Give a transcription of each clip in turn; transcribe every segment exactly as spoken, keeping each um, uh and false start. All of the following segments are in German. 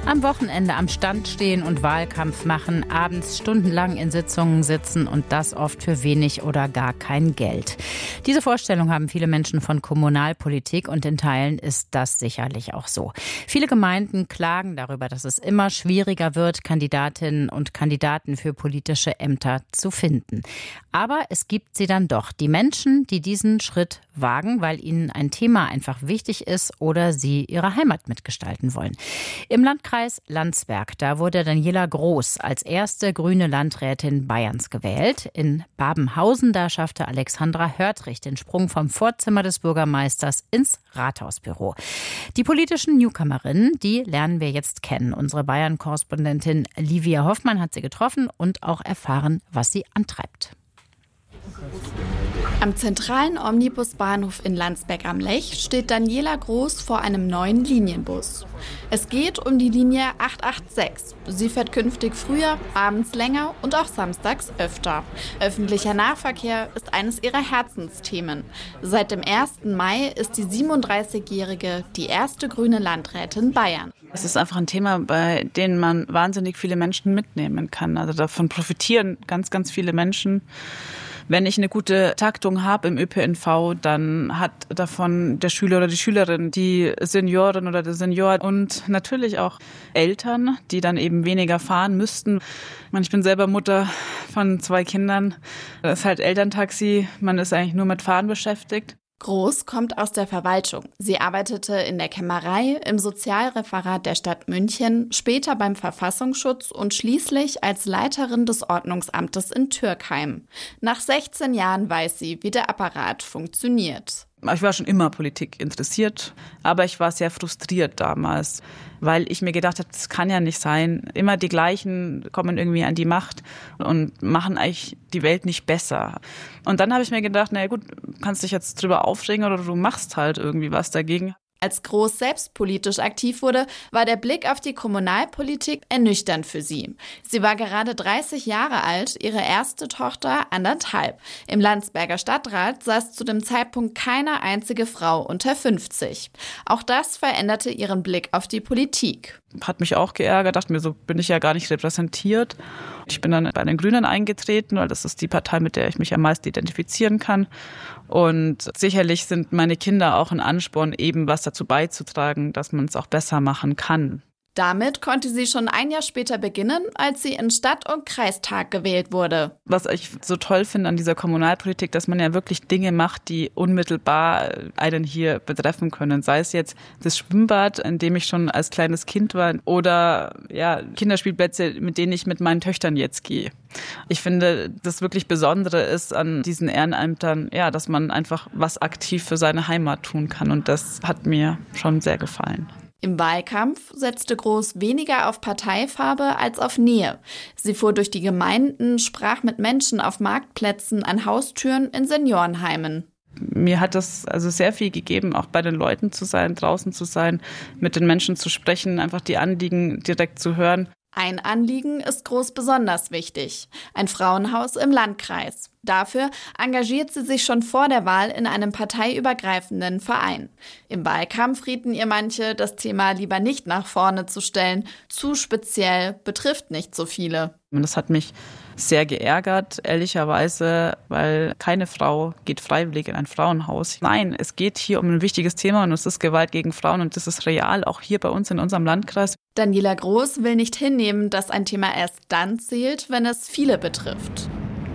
Am Wochenende am Stand stehen und Wahlkampf machen, abends stundenlang in Sitzungen sitzen und das oft für wenig oder gar kein Geld. Diese Vorstellung haben viele Menschen von Kommunalpolitik und in Teilen ist das sicherlich auch so. Viele Gemeinden klagen darüber, dass es immer schwieriger wird, Kandidatinnen und Kandidaten für politische Ämter zu finden. Aber es gibt sie dann doch, die Menschen, die diesen Schritt wagen, weil ihnen ein Thema einfach wichtig ist oder sie ihre Heimat mitgestalten wollen. Im Landkreis Landsberg, da wurde Daniela Groß als erste grüne Landrätin Bayerns gewählt. In Babenhausen, da schaffte Alexandra Hörtrich den Sprung vom Vorzimmer des Bürgermeisters ins Rathausbüro. Die politischen Newcomerinnen, die lernen wir jetzt kennen. Unsere Bayern-Korrespondentin Livia Hoffmann hat sie getroffen und auch erfahren, was sie antreibt. Am zentralen Omnibusbahnhof in Landsberg am Lech steht Daniela Groß vor einem neuen Linienbus. Es geht um die Linie acht acht sechs. Sie fährt künftig früher, abends länger und auch samstags öfter. Öffentlicher Nahverkehr ist eines ihrer Herzensthemen. Seit dem ersten Mai ist die siebenunddreißigjährige die erste grüne Landrätin Bayern. Es ist einfach ein Thema, bei dem man wahnsinnig viele Menschen mitnehmen kann. Also davon profitieren ganz, ganz viele Menschen. Wenn ich eine gute Taktung habe im Ö P N V, dann hat davon der Schüler oder die Schülerin, die Seniorin oder der Senior und natürlich auch Eltern, die dann eben weniger fahren müssten. Ich bin selber Mutter von zwei Kindern. Das ist halt Elterntaxi, man ist eigentlich nur mit Fahren beschäftigt. Groß kommt aus der Verwaltung. Sie arbeitete in der Kämmerei, im Sozialreferat der Stadt München, später beim Verfassungsschutz und schließlich als Leiterin des Ordnungsamtes in Türkheim. Nach sechzehn Jahren weiß sie, wie der Apparat funktioniert. Ich war schon immer Politik interessiert, aber ich war sehr frustriert damals, weil ich mir gedacht habe, das kann ja nicht sein. Immer die gleichen kommen irgendwie an die Macht und machen eigentlich die Welt nicht besser. Und dann habe ich mir gedacht, na gut, kannst dich jetzt drüber aufregen oder du machst halt irgendwie was dagegen. Als Groß selbst politisch aktiv wurde, war der Blick auf die Kommunalpolitik ernüchternd für sie. Sie war gerade dreißig Jahre alt, ihre erste Tochter anderthalb. Im Landsberger Stadtrat saß zu dem Zeitpunkt keine einzige Frau unter fünfzig. Auch das veränderte ihren Blick auf die Politik. Hat mich auch geärgert, dachte mir, so bin ich ja gar nicht repräsentiert. Ich bin dann bei den Grünen eingetreten, weil das ist die Partei, mit der ich mich am meisten identifizieren kann. Und sicherlich sind meine Kinder auch ein Ansporn, eben was dazu beizutragen, dass man es auch besser machen kann. Damit konnte sie schon ein Jahr später beginnen, als sie in Stadt- und Kreistag gewählt wurde. Was ich so toll finde an dieser Kommunalpolitik, dass man ja wirklich Dinge macht, die unmittelbar einen hier betreffen können. Sei es jetzt das Schwimmbad, in dem ich schon als kleines Kind war, oder ja, Kinderspielplätze, mit denen ich mit meinen Töchtern jetzt gehe. Ich finde, das wirklich Besondere ist an diesen Ehrenämtern, ja, dass man einfach was aktiv für seine Heimat tun kann. Und das hat mir schon sehr gefallen. Im Wahlkampf setzte Groß weniger auf Parteifarbe als auf Nähe. Sie fuhr durch die Gemeinden, sprach mit Menschen auf Marktplätzen, an Haustüren, in Seniorenheimen. Mir hat das also sehr viel gegeben, auch bei den Leuten zu sein, draußen zu sein, mit den Menschen zu sprechen, einfach die Anliegen direkt zu hören. Ein Anliegen ist Groß besonders wichtig: ein Frauenhaus im Landkreis. Dafür engagiert sie sich schon vor der Wahl in einem parteiübergreifenden Verein. Im Wahlkampf rieten ihr manche, das Thema lieber nicht nach vorne zu stellen. Zu speziell, betrifft nicht so viele. Das hat mich sehr geärgert, ehrlicherweise, weil keine Frau geht freiwillig in ein Frauenhaus. Nein, es geht hier um ein wichtiges Thema und es ist Gewalt gegen Frauen und das ist real, auch hier bei uns in unserem Landkreis. Daniela Groß will nicht hinnehmen, dass ein Thema erst dann zählt, wenn es viele betrifft.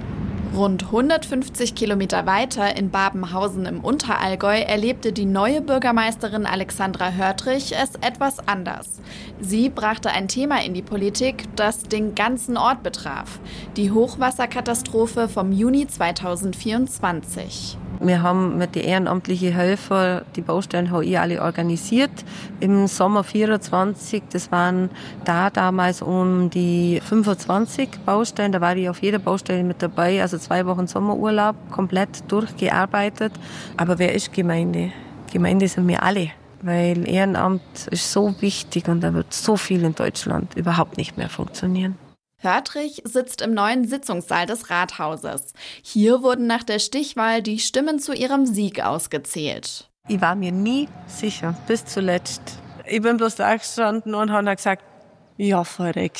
Rund hundertfünfzig Kilometer weiter in Babenhausen im Unterallgäu erlebte die neue Bürgermeisterin Alexandra Hörtrich es etwas anders. Sie brachte ein Thema in die Politik, das den ganzen Ort betraf: die Hochwasserkatastrophe vom Juni zweitausendvierundzwanzig. Wir haben mit den ehrenamtlichen Helfern die Baustellen habe ich alle organisiert. Im Sommer vierundzwanzig, das waren da damals um die fünfundzwanzig Baustellen. Da war ich auf jeder Baustelle mit dabei, also zwei Wochen Sommerurlaub, komplett durchgearbeitet. Aber wer ist Gemeinde? Gemeinde sind wir alle, weil Ehrenamt ist so wichtig und da wird so viel in Deutschland überhaupt nicht mehr funktionieren. Hörtrich sitzt im neuen Sitzungssaal des Rathauses. Hier wurden nach der Stichwahl die Stimmen zu ihrem Sieg ausgezählt. Ich war mir nie sicher, bis zuletzt. Ich bin bloß da gestanden und habe gesagt, Ja, verreck.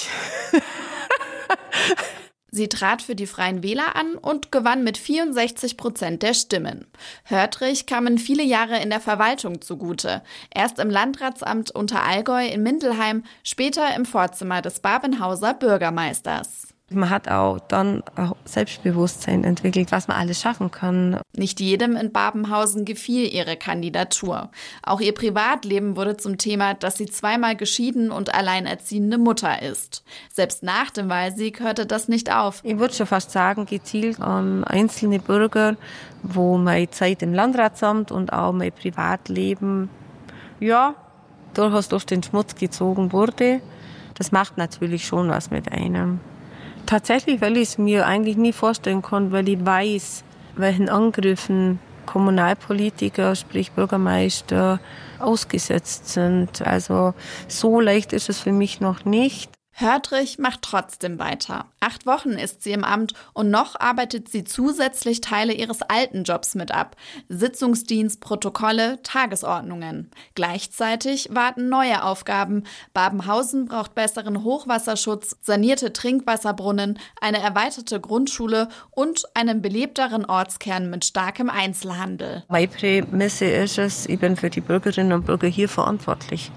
Sie trat für die Freien Wähler an und gewann mit vierundsechzig Prozent der Stimmen. Hörtrich kamen viele Jahre in der Verwaltung zugute. Erst im Landratsamt Unterallgäu in Mindelheim, später im Vorzimmer des Babenhauser Bürgermeisters. Man hat auch dann auch Selbstbewusstsein entwickelt, was man alles schaffen kann. Nicht jedem in Babenhausen gefiel ihre Kandidatur. Auch ihr Privatleben wurde zum Thema, dass sie zweimal geschieden und alleinerziehende Mutter ist. Selbst nach dem Wahlsieg hörte das nicht auf. Ich würde schon fast sagen, gezielt an einzelne Bürger, wo meine Zeit im Landratsamt und auch mein Privatleben ja durchaus durch den Schmutz gezogen wurde. Das macht natürlich schon was mit einem. Tatsächlich, weil ich es mir eigentlich nie vorstellen konnte, weil ich weiß, welchen Angriffen Kommunalpolitiker, sprich Bürgermeister, ausgesetzt sind. Also so leicht ist es für mich noch nicht. Hörtrich macht trotzdem weiter. Acht Wochen ist sie im Amt und noch arbeitet sie zusätzlich Teile ihres alten Jobs mit ab. Sitzungsdienst, Protokolle, Tagesordnungen. Gleichzeitig warten neue Aufgaben. Babenhausen braucht besseren Hochwasserschutz, sanierte Trinkwasserbrunnen, eine erweiterte Grundschule und einen belebteren Ortskern mit starkem Einzelhandel. Meine Prämisse ist es, ich bin für die Bürgerinnen und Bürger hier verantwortlich.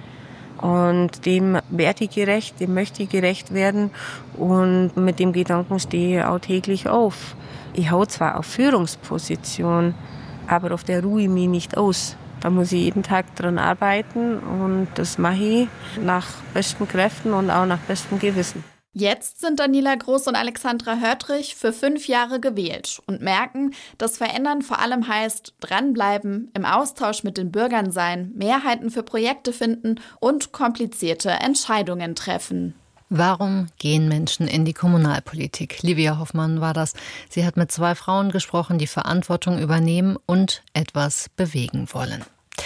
Und dem werde ich gerecht, dem möchte ich gerecht werden und mit dem Gedanken stehe ich auch täglich auf. Ich hau zwar auf Führungsposition, aber auf der ruhe ich mich nicht aus. Da muss ich jeden Tag dran arbeiten und das mache ich nach besten Kräften und auch nach bestem Gewissen. Jetzt sind Daniela Groß und Alexandra Hörtrich für fünf Jahre gewählt und merken, dass Verändern vor allem heißt, dranbleiben, im Austausch mit den Bürgern sein, Mehrheiten für Projekte finden und komplizierte Entscheidungen treffen. Warum gehen Menschen in die Kommunalpolitik? Livia Hoffmann war das. Sie hat mit zwei Frauen gesprochen, die Verantwortung übernehmen und etwas bewegen wollen.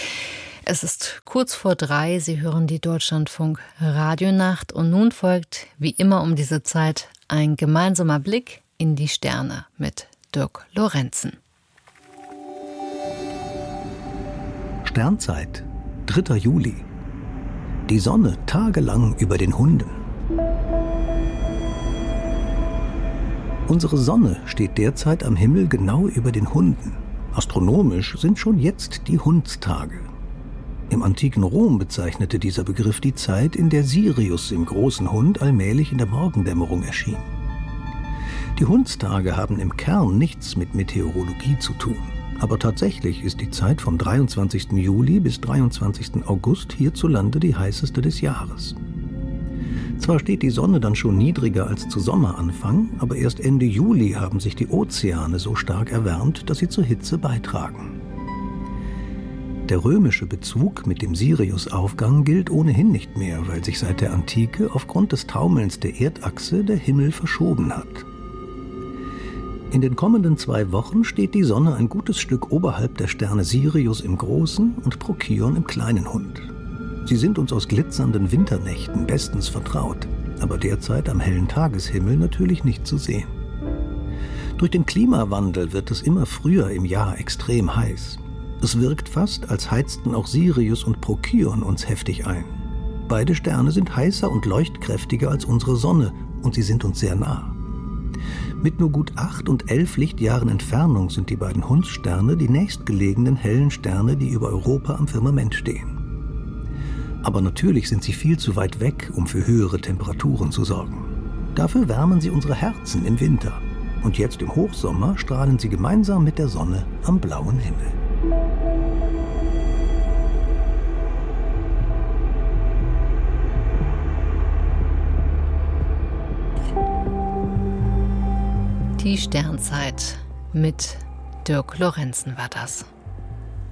Es ist kurz vor drei, Sie hören die Deutschlandfunk Radionacht und nun folgt, wie immer um diese Zeit, ein gemeinsamer Blick in die Sterne mit Dirk Lorenzen. Sternzeit, dritter Juli. Die Sonne tagelang über den Hunden. Unsere Sonne steht derzeit am Himmel genau über den Hunden. Astronomisch sind schon jetzt die Hundstage. Im antiken Rom bezeichnete dieser Begriff die Zeit, in der Sirius im großen Hund allmählich in der Morgendämmerung erschien. Die Hundstage haben im Kern nichts mit Meteorologie zu tun. Aber tatsächlich ist die Zeit vom dreiundzwanzigsten Juli bis dreiundzwanzigsten August hierzulande die heißeste des Jahres. Zwar steht die Sonne dann schon niedriger als zu Sommeranfang, aber erst Ende Juli haben sich die Ozeane so stark erwärmt, dass sie zur Hitze beitragen. Der römische Bezug mit dem Siriusaufgang gilt ohnehin nicht mehr, weil sich seit der Antike aufgrund des Taumelns der Erdachse der Himmel verschoben hat. In den kommenden zwei Wochen steht die Sonne ein gutes Stück oberhalb der Sterne Sirius im großen und Procyon im kleinen Hund. Sie sind uns aus glitzernden Winternächten bestens vertraut, aber derzeit am hellen Tageshimmel natürlich nicht zu sehen. Durch den Klimawandel wird es immer früher im Jahr extrem heiß. Es wirkt fast, als heizten auch Sirius und Procyon uns heftig ein. Beide Sterne sind heißer und leuchtkräftiger als unsere Sonne und sie sind uns sehr nah. Mit nur gut acht und elf Lichtjahren Entfernung sind die beiden Hundssterne die nächstgelegenen hellen Sterne, die über Europa am Firmament stehen. Aber natürlich sind sie viel zu weit weg, um für höhere Temperaturen zu sorgen. Dafür wärmen sie unsere Herzen im Winter. Und jetzt im Hochsommer strahlen sie gemeinsam mit der Sonne am blauen Himmel. Die Sternzeit mit Dirk Lorenzen war das.